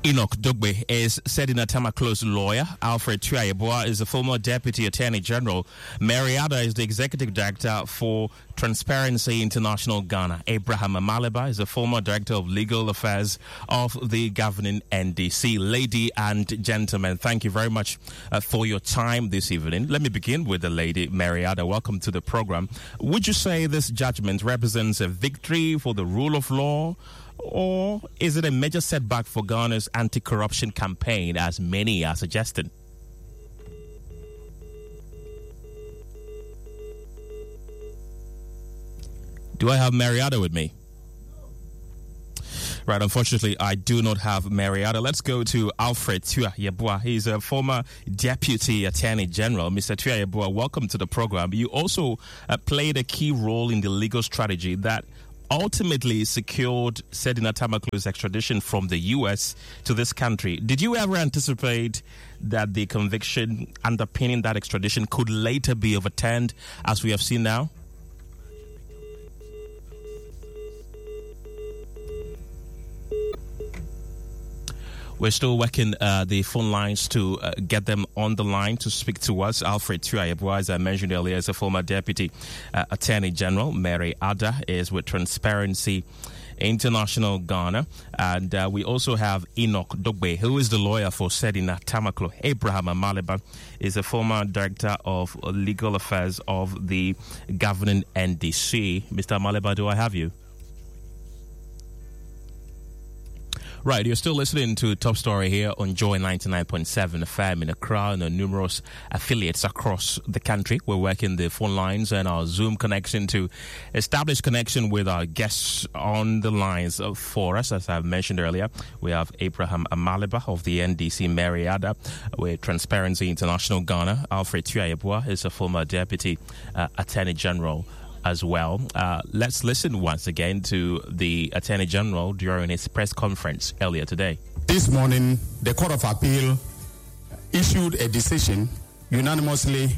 Enoch Dogbe is Sedina Tamaklo's lawyer. Alfred Tuah-Yeboah is the former Deputy Attorney General. Mary Adda is the Executive Director for Transparency International Ghana. Abraham Amaleba is the former Director of Legal Affairs of the governing NDC. Lady and gentlemen, thank you very much for your time this evening. Let me begin with the lady, Mary Adda. Welcome to the program. Would you say this judgment represents a victory for the rule of law, or is it a major setback for Ghana's anti-corruption campaign, as many are suggesting? Do I have Mary Adda with me? Right, unfortunately, I do not have Mary Adda. Let's go to Alfred Tuah-Yeboah. He's a former Deputy Attorney General. Mr. Tuah-Yeboah, welcome to the program. You also played a key role in the legal strategy that ultimately secured Sedina Tamaklo's extradition from the U.S. to this country. Did you ever anticipate that the conviction underpinning that extradition could later be overturned, as we have seen now? We're still working the phone lines to get them on the line to speak to us. Alfred Tuah-Yeboah, as I mentioned earlier, is a former Deputy Attorney General. Mary Adda is with Transparency International Ghana. And we also have Enoch Dogbe, who is the lawyer for Sedina Tamaklo. Abraham Amaleba is a former Director of Legal Affairs of the governing NDC. Mr. Amaleba, do I have you? Right, you're still listening to Top Story here on Joy 99.7 FM in Accra and numerous affiliates across the country. We're working the phone lines and our Zoom connection to establish connection with our guests on the lines for us. As I've mentioned earlier, we have Abraham Amaleba of the NDC, Mary Adda with Transparency International Ghana. Alfred Tuah-Yeboah is a former Deputy Attorney General as well. Let's listen once again to the Attorney General during his press conference earlier today. This morning, the Court of Appeal issued a decision unanimously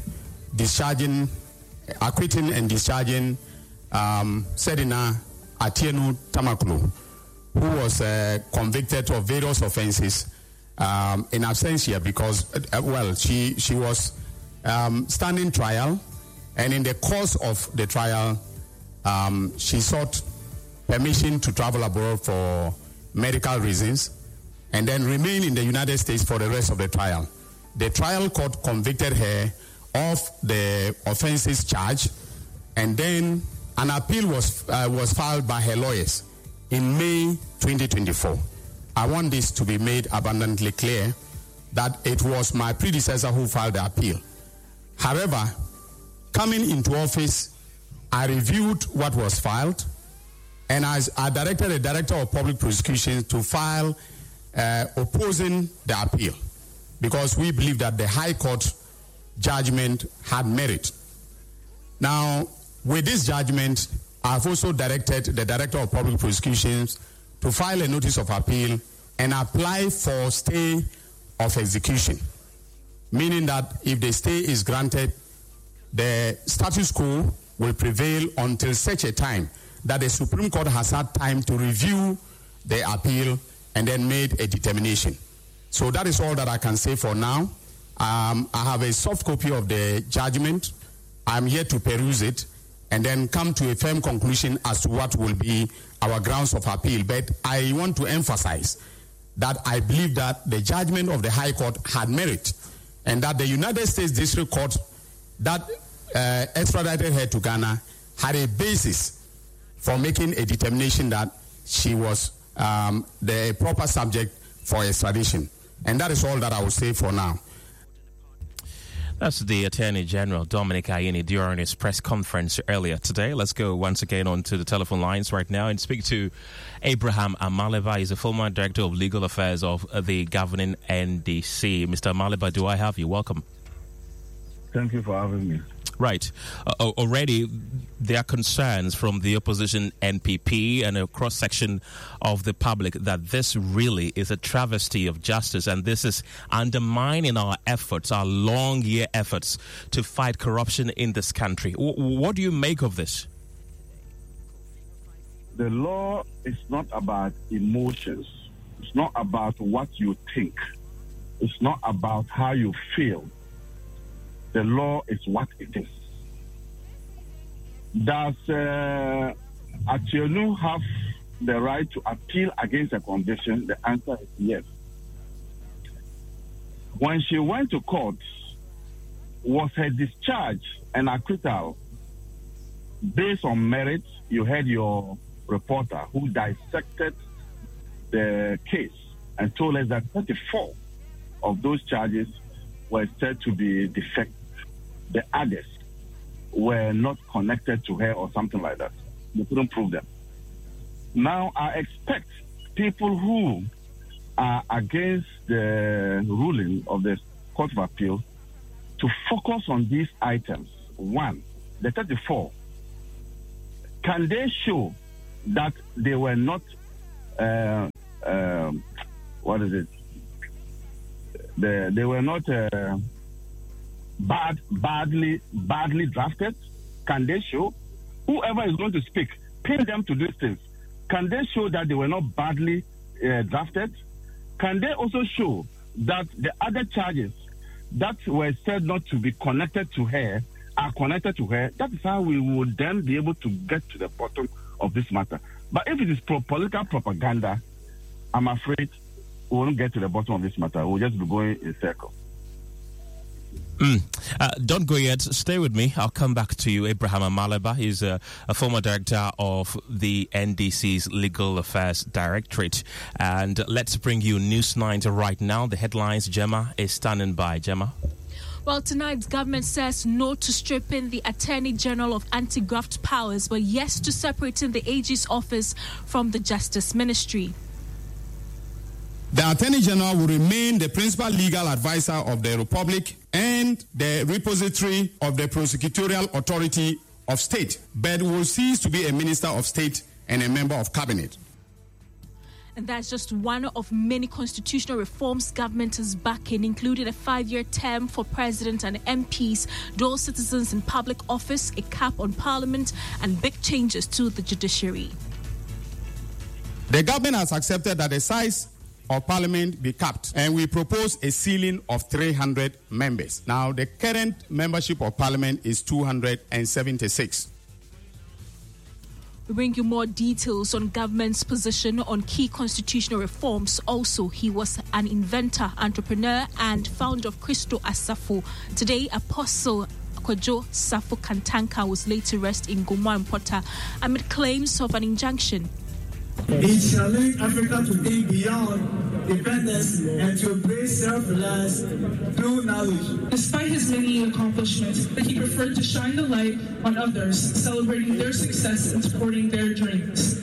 acquitting and discharging Sedina Tamaklo, who was convicted of various offenses in absentia because, she was standing trial. And in the course of the trial, she sought permission to travel abroad for medical reasons and then remain in the United States for the rest of the trial. The trial court convicted her of the offenses charged, and then an appeal was filed by her lawyers in May 2024. I want this to be made abundantly clear that it was my predecessor who filed the appeal. However, coming into office, I reviewed what was filed, and I directed the Director of Public Prosecutions to file opposing the appeal, because we believe that the High Court judgment had merit. Now, with this judgment, I've also directed the Director of Public Prosecutions to file a notice of appeal and apply for stay of execution, meaning that if the stay is granted, the status quo will prevail until such a time that the Supreme Court has had time to review the appeal and then made a determination. So that is all that I can say for now. I have a soft copy of the judgment. I'm here to peruse it and then come to a firm conclusion as to what will be our grounds of appeal. But I want to emphasize that I believe that the judgment of the High Court had merit, and that the United States District Court that extradited her to Ghana had a basis for making a determination that she was the proper subject for extradition. And that is all that I will say for now. That's the Attorney General, Dominic Ayine, during his press conference earlier today. Let's go once again onto the telephone lines right now and speak to Abraham Amaleba. He's a former Director of Legal Affairs of the governing NDC. Mr. Amaleba, do I have you? Welcome. Thank you for having me. Right. Already, there are concerns from the opposition NPP and a cross-section of the public that this really is a travesty of justice, and this is undermining our efforts, our long-year efforts to fight corruption in this country. What do you make of this? The law is not about emotions. It's not about what you think. It's not about how you feel. The law is what it is. Does Ationu have the right to appeal against a conviction? The answer is yes. When she went to court, was her discharge an acquittal based on merit? You heard your reporter who dissected the case and told us that 34 of those charges were said to be defective. The others were not connected to her or something like that. They couldn't prove them. Now, I expect people who are against the ruling of the Court of Appeal to focus on these items. One, the 34. Can they show that they were not, They were not badly drafted? Can they show? Whoever is going to speak, pin them to these things. Can they show that they were not badly drafted? Can they also show that the other charges that were said not to be connected to her are connected to her? That is how we would then be able to get to the bottom of this matter. But if it is political propaganda, I'm afraid we won't get to the bottom of this matter. We'll just be going in circles. Don't go yet. Stay with me. I'll come back to you. Abraham Amaleba is a former director of the NDC's Legal Affairs Directorate. And let's bring you News 9 right now. The headlines, Gemma is standing by. Gemma. Well, tonight's government says no to stripping the Attorney General of anti-graft powers, but yes to separating the AG's office from the Justice Ministry. The Attorney General will remain the principal legal advisor of the Republic and the repository of the prosecutorial authority of state, but will cease to be a minister of state and a member of cabinet. And that's just one of many constitutional reforms government is backing, including a 5-year term for president and MPs, dual citizens in public office, a cap on parliament, and big changes to the judiciary. The government has accepted that the size of parliament be capped, and we propose a ceiling of 300 members. Now, the current membership of parliament is 276. We bring you more details on government's position on key constitutional reforms. Also, he was an inventor, entrepreneur, and founder of Christo Asafo. Today, Apostle Kojo Safo Kantanka was laid to rest in Gomwa Mpota amid claims of an injunction. It challenged Africa to think beyond dependence and to embrace self-reliance through knowledge. Despite his many accomplishments, he preferred to shine the light on others, celebrating their success and supporting their dreams.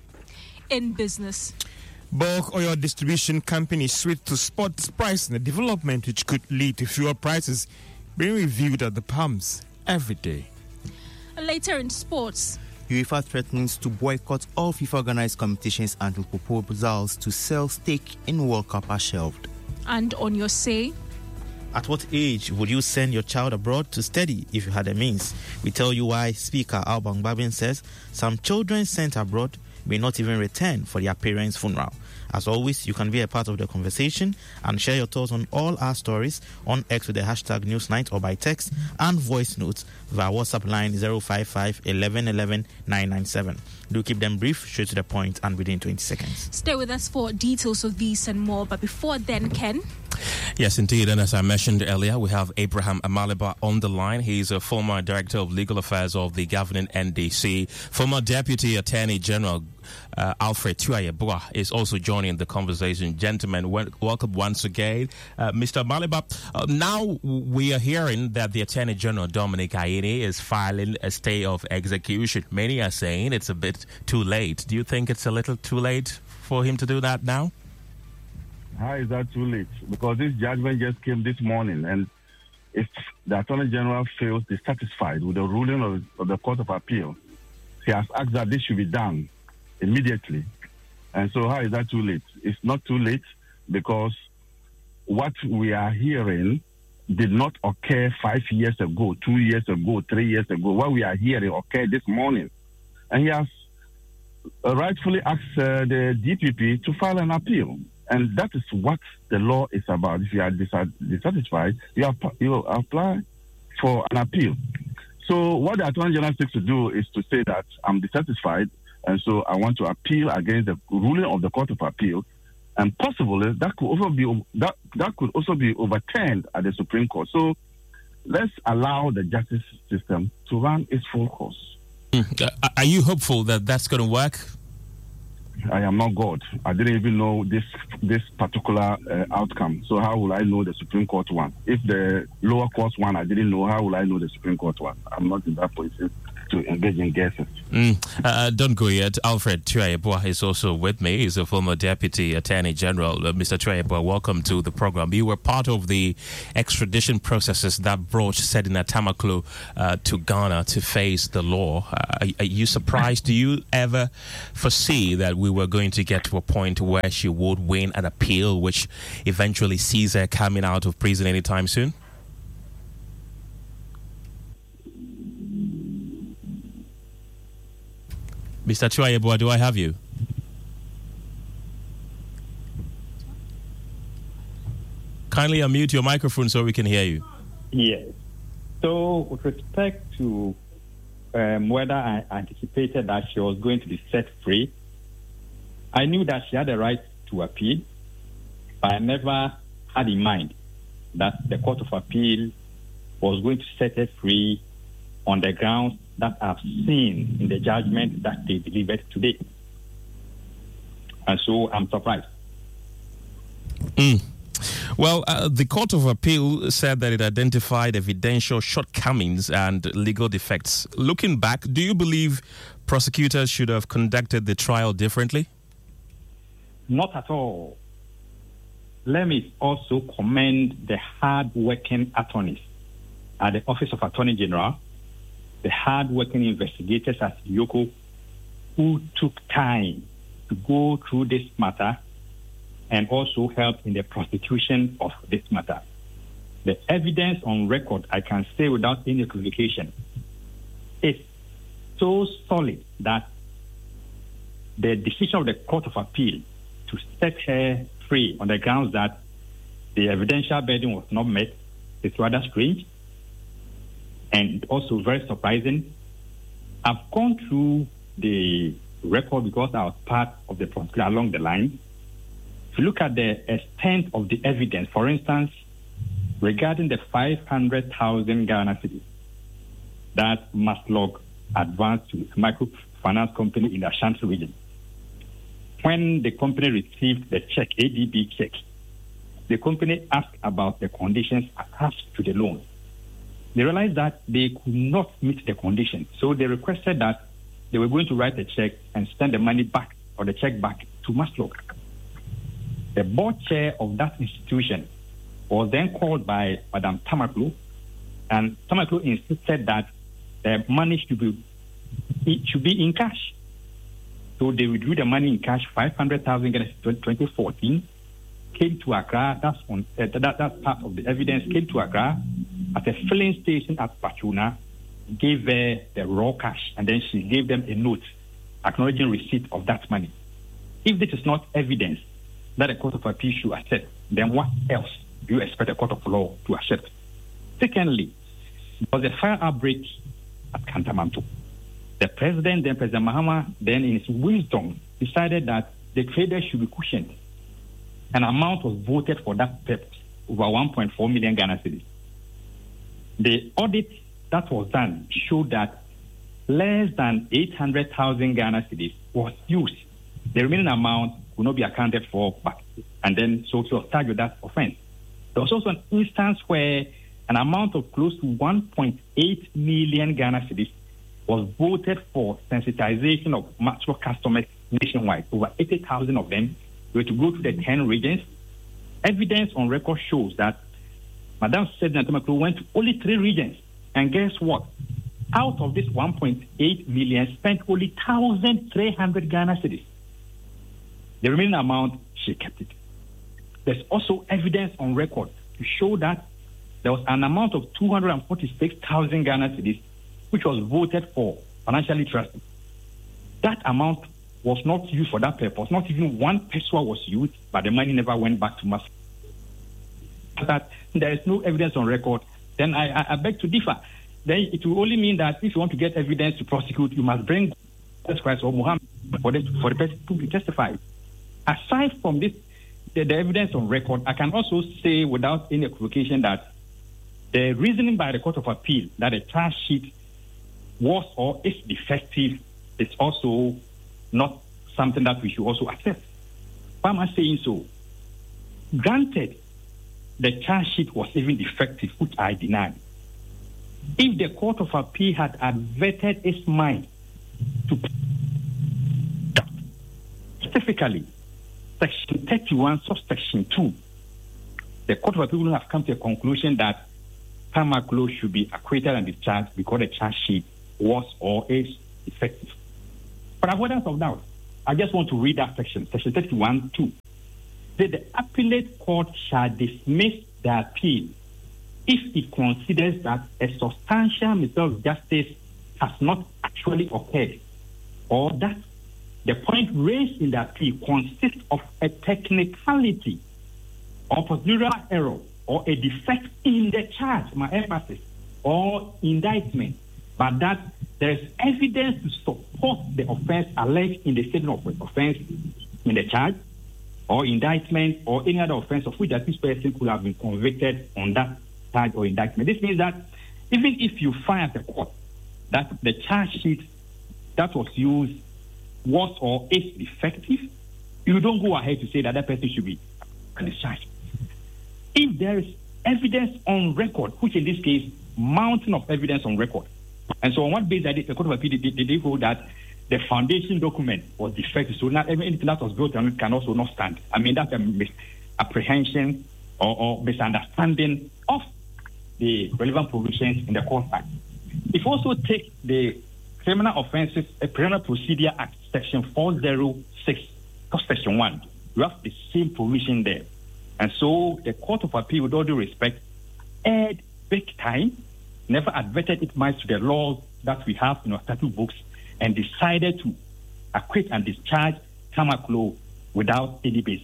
In business, Bulk oil distribution companies switched to spot pricing, a development which could lead to fuel prices being reviewed at the pumps every day. And later in sports, UEFA threatens to boycott all FIFA-organized competitions until proposals to sell stake in World Cup are shelved. And on your say, at what age would you send your child abroad to study if you had the means? We tell you why Speaker Alban Babin says some children sent abroad may not even return for their parents' funeral. As always, you can be a part of the conversation and share your thoughts on all our stories on X with the hashtag Newsnight or by text and voice notes via WhatsApp line 055 1111 997. Do keep them brief, straight to the point, and within 20 seconds. Stay with us for details of these and more. But before then, Ken. Yes, indeed. And as I mentioned earlier, we have Abraham Amaleba on the line. He's a former director of legal affairs of the governing NDC. Former Deputy Attorney General Alfred Tuayeboah is also joining the conversation. Gentlemen, welcome once again. Mr. Amaleba, now we are hearing that the Attorney General Dominic Ayine is filing a stay of execution. Many are saying it's a bit too late. Do you think it's a little too late for him to do that now? How is that too late? Because this judgment just came this morning, and if the Attorney General feels dissatisfied with the ruling of the Court of Appeal, he has asked that this should be done immediately. And so how is that too late? It's not too late because what we are hearing did not occur 5 years ago, 2 years ago, 3 years ago. What we are hearing occurred this morning. And he has rightfully asked the DPP to file an appeal. And that is what the law is about. If you are dissatisfied, you apply for an appeal. So what the Attorney General seeks to do is to say that I'm dissatisfied, and so I want to appeal against the ruling of the Court of Appeal, and possibly that could also be overturned at the Supreme Court. So let's allow the justice system to run its full course. Are you hopeful that that's going to work? I am not God. I didn't even know this particular outcome. So how will I know the Supreme Court one? If the lower court one I didn't know, how will I know the Supreme Court one? I'm not in that position to engage in guesses. Don't go yet. Alfred Tuah-Yeboah is also with me. He's a former Deputy Attorney General. Mr. Tuah-Yeboah, welcome to the program. You were part of the extradition processes that brought Sedina Tamakloe to Ghana to face the law. Are you surprised? Do you ever foresee that we were going to get to a point where she would win an appeal, which eventually sees her coming out of prison anytime soon? Mr. Tuah-Yeboah, do I have you? Kindly unmute your microphone so we can hear you. Yes. So, with respect to whether I anticipated that she was going to be set free, I knew that she had a right to appeal, but I never had in mind that the Court of Appeal was going to set her free on the grounds that I've seen in the judgment that they delivered today. And so I'm surprised. Well, the Court of Appeal said that it identified evidential shortcomings and legal defects. Looking back, do you believe prosecutors should have conducted the trial differently? Not at all. Let me also commend the hard-working attorneys at the Office of Attorney General, the hard-working investigators at Yoko, who took time to go through this matter and also help in the prosecution of this matter. The evidence on record, I can say without any equivocation, is so solid that the decision of the Court of Appeal to set her free on the grounds that the evidential burden was not met is rather strange and also very surprising. I've gone through the record because I was part of the prosecution along the line. If you look at the extent of the evidence, for instance, regarding the 500,000 Ghana cedis that Maslog advanced to a microfinance company in the Ashanti region. When the company received the check, ADB check, the company asked about the conditions attached to the loan. They realized that they could not meet the conditions, so they requested that they were going to write a check and send the money back or the check back to Maslog. The board chair of that institution was then called by Madam Tamakloe, and Tamakloe insisted that the money should be in cash. So they withdrew the money in cash, 500,000 in 2014, came to Accra. That's part of the evidence. Came to Accra at a filling station at Pachuna, gave her the raw cash, and then she gave them a note acknowledging receipt of that money. If this is not evidence that a Court of Appeal should accept, then what else do you expect a court of law to accept? Secondly, there was a fire outbreak at Kantamanto. The president, then President Mahama, then in his wisdom, decided that the traders should be cushioned. An amount was voted for that purpose, over 1.4 million Ghana cedis. The audit that was done showed that less than 800,000 Ghana cedis was used. The remaining amount will not be accounted for back. And then so he was charged with that offense. There was also an instance where an amount of close to 1.8 million Ghana cedis was voted for sensitization of Maslog customers nationwide. Over 80,000 of them were to go to the 10 regions. Evidence on record shows that Madam Sedina Tamakloe went to only 3 regions. And guess what? Out of this 1.8 million, spent only 1,300 Ghana cedis. The remaining amount, she kept it. There's also evidence on record to show that there was an amount of 246,000 Ghana cedis which was voted for financial literacy. That amount was not used for that purpose. Not even one peso was used, but the money never went back to Masaka. That there is no evidence on record, then I beg to differ. Then it will only mean that if you want to get evidence to prosecute, you must bring Jesus Christ or Muhammad for the person to be testified. Aside from this, the evidence on record, I can also say without any equivocation that the reasoning by the Court of Appeal that the charge sheet was or is defective is also not something that we should also accept. Why am I saying so? Granted, the charge sheet was even defective, which I deny. If the Court of Appeal had adverted its mind to specifically Section 31, subsection 2, the Court of Appeal would have come to a conclusion that Tamaklo should be acquitted and discharged because the charge sheet was or is effective. For avoidance of doubt, I just want to read that section 31(2). That the appellate court shall dismiss the appeal if it considers that a substantial miscarriage of justice has not actually occurred, or that the point raised in the appeal consists of a technicality or procedural error or a defect in the charge, my emphasis, or indictment, but that there is evidence to support the offense alleged in the statement of offense in the charge or indictment or any other offense of which that this person could have been convicted on that charge or indictment. This means that even if you find at the court that the charge sheet that was used was or is defective, you don't go ahead to say that that person should be discharged. If there is evidence on record, which in this case, mountain of evidence on record, and so on what basis the Court of Appeal did hold that the foundation document was defective, so not anything that was built on it can also not stand. I mean, that's a misapprehension or misunderstanding of the relevant provisions in the Court Act. If you also take the Criminal Offences, Criminal Procedure Act, Section 406, Section 1, you have the same provision there. And so the Court of Appeal, with all due respect, erred big time, never adverted its mind to the laws that we have in our statute books, and decided to acquit and discharge Tamaklo without any basis.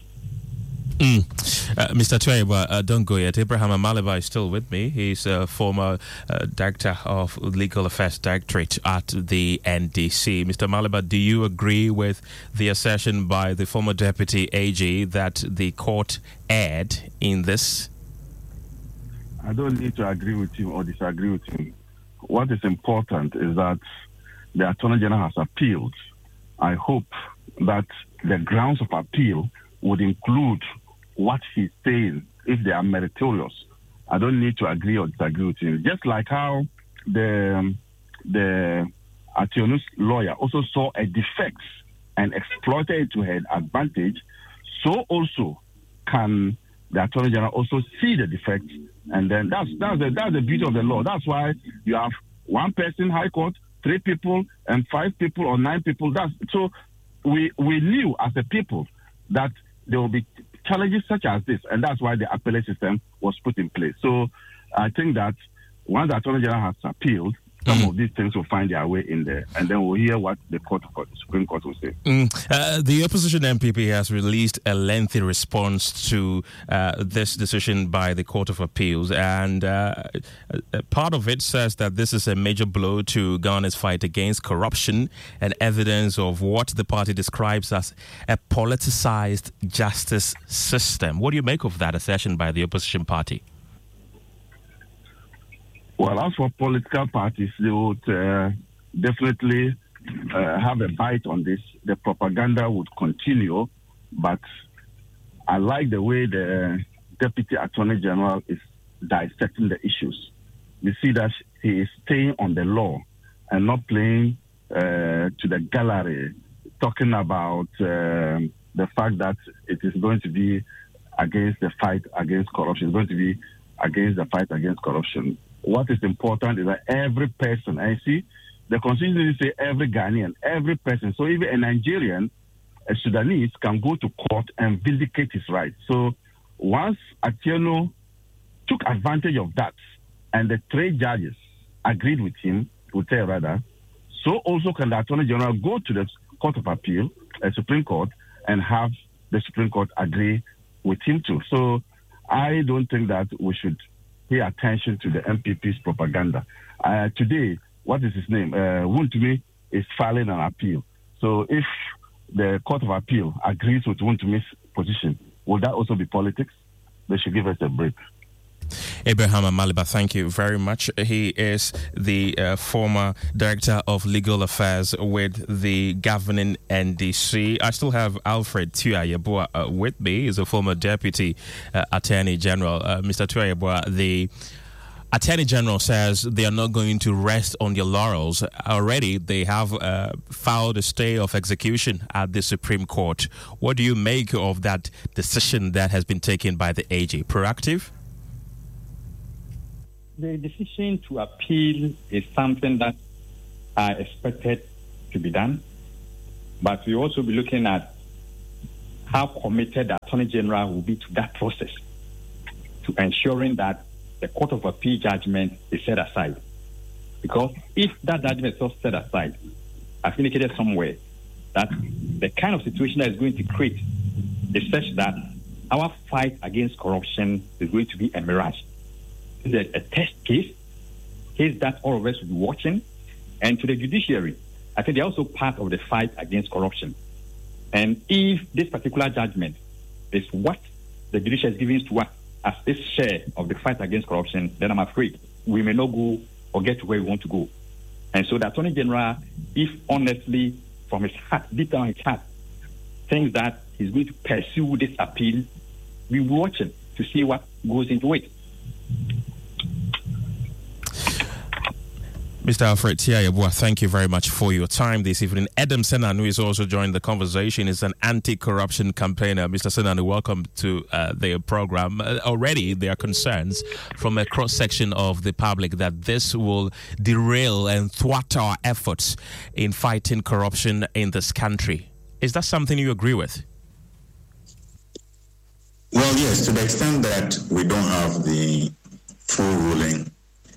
Mr. Tuaiba, don't go yet. Abraham Amaliba is still with me. He's a former Director of Legal Affairs Directorate at the NDC. Mr. Amaliba, do you agree with the assertion by the former Deputy AG that the court erred in this? I don't need to agree with him or disagree with him. What is important is that the Attorney General has appealed. I hope that the grounds of appeal would include what he's saying if they are meritorious. I don't need to agree or disagree with him. Just like how the Attorney's lawyer also saw a defect and exploited it to her advantage, so also can the Attorney General also see the defect, and then that's the beauty of the law. That's why you have one person, High Court, 3 people, and 5 people or 9 people. So we knew as a people that there will be challenges such as this, and that's why the appellate system was put in place. So I think that once the Attorney General has appealed, some of these things will find their way in there, and then we'll hear what the Supreme Court will say. The opposition MPP has released a lengthy response to this decision by the Court of Appeals, and part of it says that this is a major blow to Ghana's fight against corruption and evidence of what the party describes as a politicized justice system. What do you make of that assertion by the opposition party? Well, as for political parties, they would definitely have a bite on this. The propaganda would continue, but I like the way the Deputy Attorney General is dissecting the issues. You see that he is staying on the law and not playing to the gallery, talking about the fact that it is going to be against the fight against corruption. It's going to be against the fight against corruption. What is important is that every person, I see, the Constitution says every Ghanaian, every person. So even a Nigerian, a Sudanese can go to court and vindicate his rights. So once Atieno took advantage of that, and the 3 judges agreed with him, so also can the Attorney General go to the Court of Appeal Supreme Court and have the Supreme Court agree with him too. So I don't think that we should pay attention to the MPP's propaganda. Today, what is his name? Wontumi is filing an appeal. So if the Court of Appeal agrees with Wontumi's position, will that also be politics? They should give us a break. Abraham Amaliba, thank you very much. He is the former Director of Legal Affairs with the governing NDC. I still have Alfred Tuah-Yeboah with me. He's a former Deputy Attorney General. Mr. Tuah-Yeboah, the Attorney General says they are not going to rest on their laurels. Already, they have filed a stay of execution at the Supreme Court. What do you make of that decision that has been taken by the AG? Proactive? The decision to appeal is something that I expected to be done, but we also be looking at how committed the Attorney General will be to that process, to ensuring that the Court of Appeal judgment is set aside. Because if that judgment is not set aside, I've indicated somewhere that the kind of situation that is going to create is such that our fight against corruption is going to be a mirage. A test case that all of us will be watching, and to the judiciary, I think they're also part of the fight against corruption. And if this particular judgment is what the judiciary is giving to us as its share of the fight against corruption, then I'm afraid we may not go or get to where we want to go. And so the Attorney General, if honestly from his heart, deep down his heart, thinks that he's going to pursue this appeal, we'll be watching to see what goes into it. Mr. Alfred Tuah-Yeboah, thank you very much for your time this evening. Edem Senanu is also joined the conversation. He's an anti-corruption campaigner. Mr. Senanu, welcome to the program. Already there are concerns from a cross-section of the public that this will derail and thwart our efforts in fighting corruption in this country. Is that something you agree with? Well, yes, to the extent that we don't have the full ruling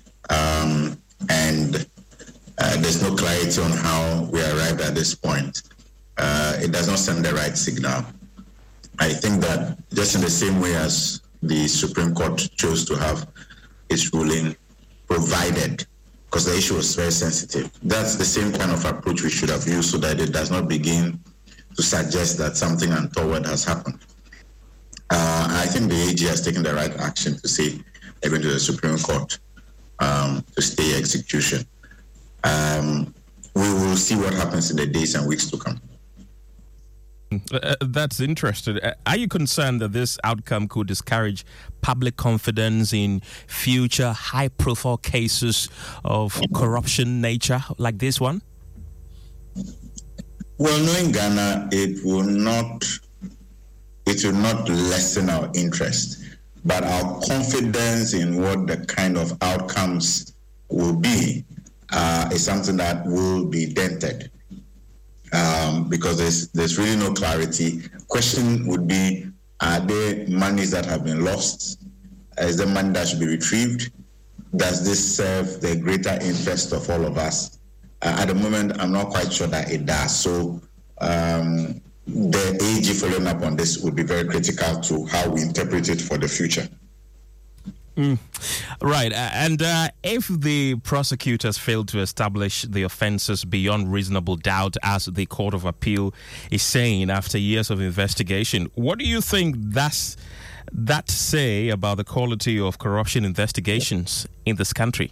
and there's no clarity on how we arrived at this point, it does not send the right signal. I think that just in the same way as the Supreme Court chose to have its ruling provided, because the issue was very sensitive, that's the same kind of approach we should have used so that it does not begin to suggest that something untoward has happened. I think the AG has taken the right action to say they're going to the Supreme Court to stay execution. We will see what happens in the days and weeks to come. That's interesting. Are you concerned that this outcome could discourage public confidence in future high-profile cases of corruption nature like this one? Well, knowing Ghana, it will not lessen our interest, but our confidence in what the kind of outcomes will be is something that will be dented because there's really no clarity. Question would be, are there monies that have been lost? Is there money that should be retrieved? Does this serve the greater interest of all of us? At the moment, I'm not quite sure that it does. So the AG following up on this would be very critical to how we interpret it for the future. Right. And if the prosecutors fail to establish the offences beyond reasonable doubt, as the Court of Appeal is saying after years of investigation, what do you think that say about the quality of corruption investigations in this country?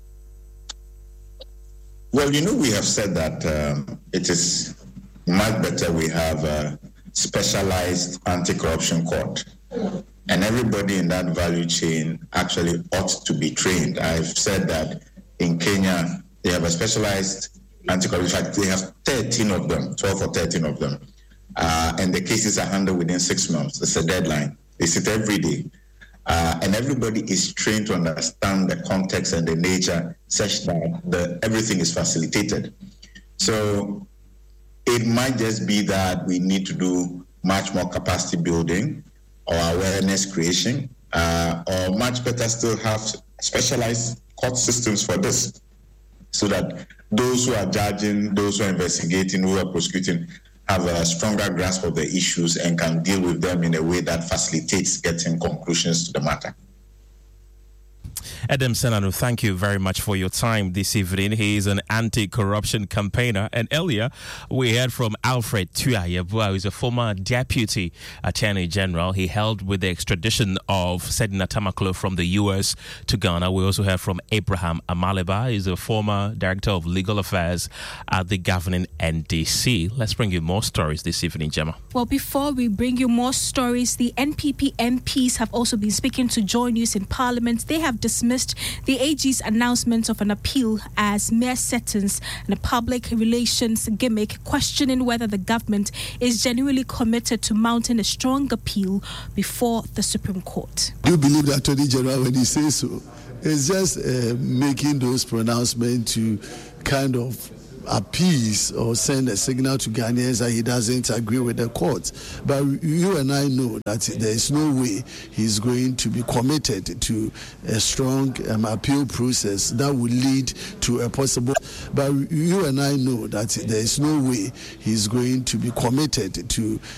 Well, we have said that it is much better we have a specialized anti-corruption court. And everybody in that value chain actually ought to be trained. I've said that in Kenya, they have a specialized anti-corruption. In fact, they have 13 of them, 12 or 13 of them. And the cases are handled within 6 months. It's a deadline. They sit every day. And everybody is trained to understand the context and the nature such that everything is facilitated. So it might just be that we need to do much more capacity building or awareness creation, or much better still have specialized court systems for this, so that those who are judging, those who are investigating, who are prosecuting have a stronger grasp of the issues and can deal with them in a way that facilitates getting conclusions to the matter. Adam Senanu, thank you very much for your time this evening. He is an anti-corruption campaigner. And earlier, we heard from Alfred Tuah-Yeboah, who is a former Deputy Attorney General. He held with the extradition of Sedina Tamaklo from the U.S. to Ghana. We also heard from Abraham Amaleba. He's a former Director of Legal Affairs at the governing NDC. Let's bring you more stories this evening, Gemma. Well, before we bring you more stories, the NPP MPs have also been speaking to Joy News in Parliament. They have dismissed the AG's announcement of an appeal as mere settings and a public relations gimmick, questioning whether the government is genuinely committed to mounting a strong appeal before the Supreme Court. Do you believe the Attorney General when he says so? It's just making those pronouncements to kind of appease or send a signal to Ghanaians that he doesn't agree with the court. But you and I know that there is no way he's going to be committed to a strong appeal process that will lead to a possible. But you and I know that there is no way he's going to be committed to